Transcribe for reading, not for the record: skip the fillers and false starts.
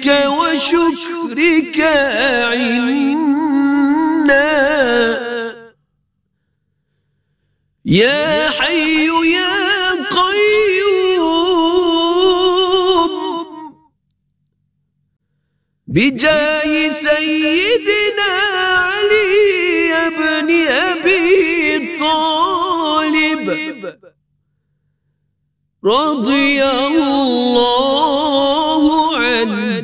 بذكرك وشكرك عنا يا حي يا قيوم بجاه سيدنا علي بن أبي طالب رضي الله عنه